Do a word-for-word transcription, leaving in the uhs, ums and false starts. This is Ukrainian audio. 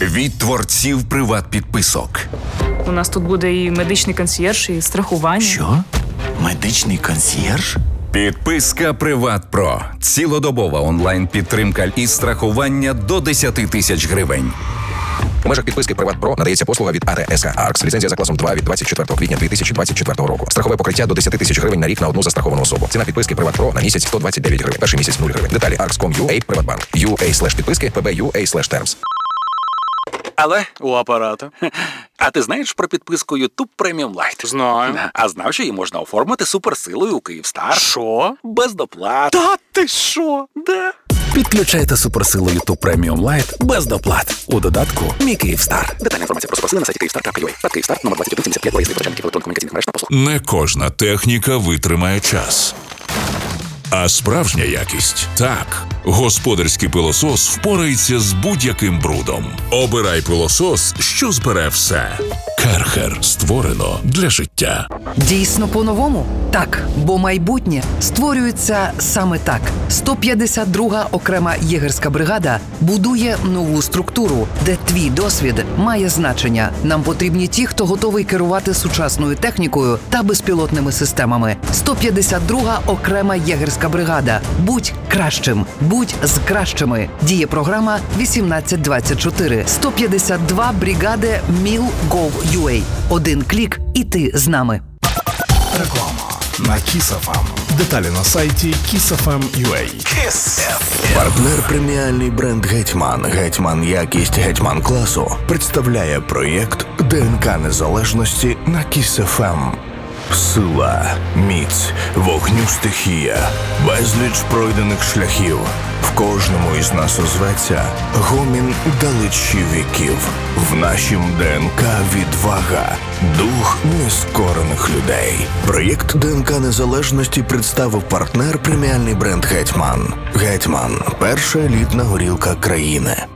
Від творців приват-підписок. У нас тут буде і медичний консьєрж, і страхування. Що? Медичний консьєрж? Підписка «Приват Про». Цілодобова онлайн-підтримка і страхування до десять тисяч гривень. У межах підписки «Приват Про» надається послуга від АТСК «Аркс». Ліцензія за класом два від двадцять четвертого квітня дві тисячі двадцять четвертого року. Страхове покриття до десять тисяч гривень на рік на одну застраховану особу. Ціна підписки «Приват Про» на місяць сто двадцять дев'ять гривень. Перший місяць нуль гривень. Деталі аркс крапка ком крапка ю а Приватбанк. ю а слеш підписки, pb.ua слеш terms. Але у апарату. А ти знаєш про підписку YouTube Premium Lite? Знаю. А знав, що її можна оформити суперсилою у Київстар? Що? Без доплат. Та ти що? Да. Підключайте суперсилу YouTube Premium Lite без доплат у додатку «Мій Київстар». Детальна інформація про суперсили на сайті київстар крапка ю а. Та Київстар, номер двадцять один сімдесят п'ять, реєстр почальників електронно-комунікаційних мереж та послуг. Не кожна техніка витримає час. А справжня якість – так. Господарський пилосос впорається з будь-яким брудом. Обирай пилосос, що збере все. Керхер створено для життя. Дійсно по-новому? Так, бо майбутнє створюється саме так. сто п'ятдесят друга окрема єгерська бригада будує нову структуру, де твій досвід має значення. Нам потрібні ті, хто готовий керувати сучасною технікою та безпілотними системами. сто п'ятдесят друга окрема єгерська бригада. Будь кращим. Будь з кращими. Діє програма вісімнадцять двадцять чотири. сто п'ятдесят два бригади міл гов ю а. Один клік і ти з нами. Реклама на Kiss еф ем. Деталі на сайті кіс еф ем крапка ю а. Партнер преміальний бренд «Гетьман». «Гетьман» якість «Гетьман» класу представляє проєкт ДНК незалежності на Kiss еф ем. Сила, міць, вогню стихія, безліч пройдених шляхів. В кожному із нас озветься гомін далечі віків. В нашім ДНК відвага, дух нескорених людей. Проєкт ДНК незалежності представив партнер преміальний бренд «Гетьман». «Гетьман» – перша елітна горілка країни.